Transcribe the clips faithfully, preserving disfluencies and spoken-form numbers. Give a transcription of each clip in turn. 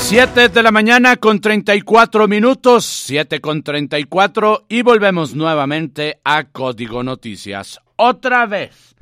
Siete de la mañana con treinta y cuatro minutos, siete con treinta y cuatro, y volvemos nuevamente a Código Noticias. Otra vez,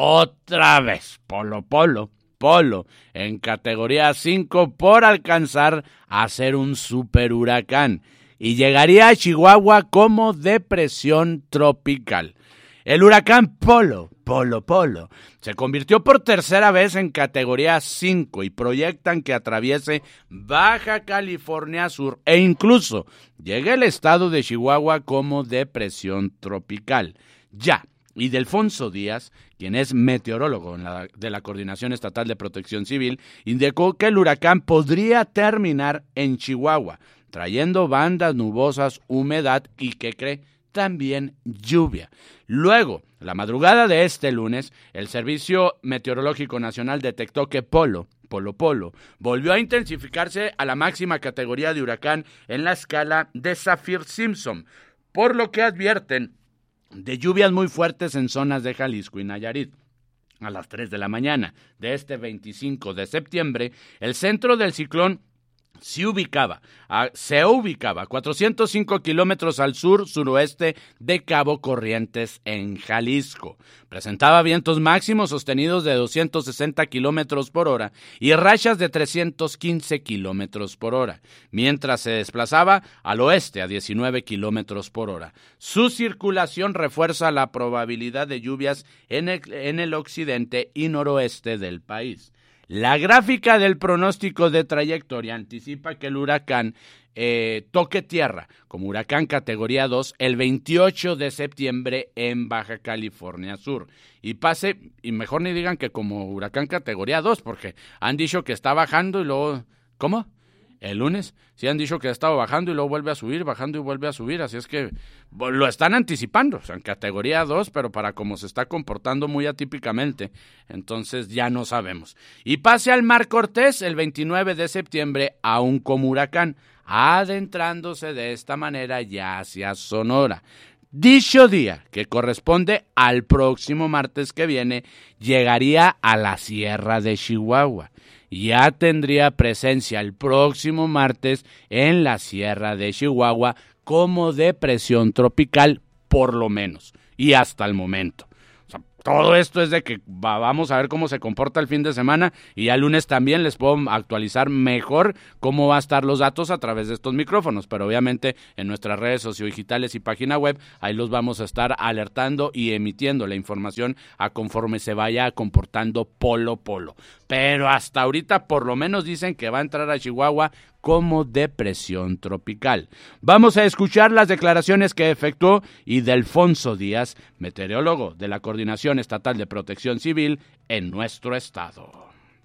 otra vez, Polo Polo, Polo, en categoría cinco por alcanzar a ser un super huracán y llegaría a Chihuahua como depresión tropical. El huracán Polo, Polo Polo, se convirtió por tercera vez en categoría cinco y proyectan que atraviese Baja California Sur e incluso llegue al estado de Chihuahua como depresión tropical. Ya, y Delfonso Díaz, quien es meteorólogo en la, de la Coordinación Estatal de Protección Civil, indicó que el huracán podría terminar en Chihuahua, trayendo bandas nubosas, humedad y, ¿qué cree?, también lluvia. Luego, la madrugada de este lunes, el Servicio Meteorológico Nacional detectó que Polo, Polo Polo, volvió a intensificarse a la máxima categoría de huracán en la escala de Saffir-Simpson, por lo que advierten de lluvias muy fuertes en zonas de Jalisco y Nayarit. A las tres de la mañana de este veinticinco de septiembre, el centro del ciclón Se ubicaba, a, se ubicaba cuatrocientos cinco kilómetros al sur-suroeste de Cabo Corrientes, en Jalisco. Presentaba vientos máximos sostenidos de doscientos sesenta kilómetros por hora y rachas de trescientos quince kilómetros por hora, mientras se desplazaba al oeste a diecinueve kilómetros por hora. Su circulación refuerza la probabilidad de lluvias en el, en el occidente y noroeste del país. La gráfica del pronóstico de trayectoria anticipa que el huracán eh, toque tierra como huracán categoría dos el veintiocho de septiembre en Baja California Sur y pase, y mejor ni digan que como huracán categoría dos, porque han dicho que está bajando y luego, ¿cómo? El lunes, sí han dicho que ha estado bajando y luego vuelve a subir, bajando y vuelve a subir, así es que lo están anticipando, o sea, en categoría dos, pero para cómo se está comportando muy atípicamente, entonces ya no sabemos. Y pase al Mar Cortés el veintinueve de septiembre, aún como huracán, adentrándose de esta manera ya hacia Sonora. Dicho día, que corresponde al próximo martes que viene, llegaría a la Sierra de Chihuahua. Ya tendría presencia el próximo martes en la Sierra de Chihuahua como depresión tropical, por lo menos, y hasta el momento. O sea, todo esto es de que va, vamos a ver cómo se comporta el fin de semana y ya el lunes también les puedo actualizar mejor cómo va a estar los datos a través de estos micrófonos, pero obviamente en nuestras redes sociodigitales y página web, ahí los vamos a estar alertando y emitiendo la información a conforme se vaya comportando Polo Polo. Pero hasta ahorita por lo menos dicen que va a entrar a Chihuahua como depresión tropical. Vamos a escuchar las declaraciones que efectuó Delfonso Díaz, meteorólogo de la Coordinación Estatal de Protección Civil en nuestro estado.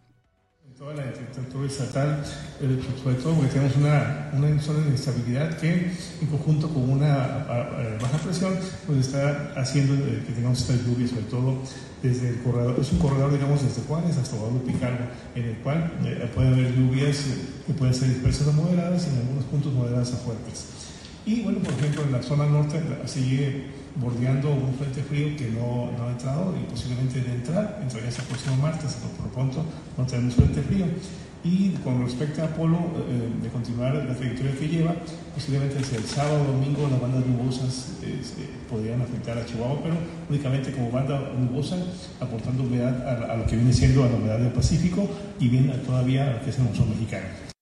Toda la infraestructura estatal, eh, sobre todo porque tenemos una, una zona de inestabilidad que, en conjunto con una a, a, baja presión, pues está haciendo eh, que tengamos estas lluvias, sobre todo desde el corredor. Es un corredor, digamos, desde Juárez hasta Guadalupe y Calvo, en el cual eh, puede haber lluvias eh, que pueden ser dispersas a moderadas y en algunos puntos moderadas a fuertes. Y bueno, por ejemplo, en la zona norte sigue bordeando un frente frío que no, no ha entrado y posiblemente de entrar, entraría hasta el próximo martes, pero por lo pronto no tenemos frente frío. Y con respecto a Polo, eh, de continuar la trayectoria que lleva, posiblemente desde el sábado o domingo las bandas nubosas eh, podrían afectar a Chihuahua, pero únicamente como banda nubosa, aportando humedad a, a lo que viene siendo a la humedad del Pacífico y bien todavía a lo que es el monzón mexicano.